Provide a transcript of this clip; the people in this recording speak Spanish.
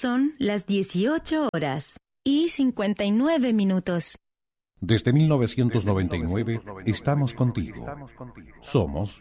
Son las 18 horas y 59 minutos. Desde 1999 estamos contigo. Somos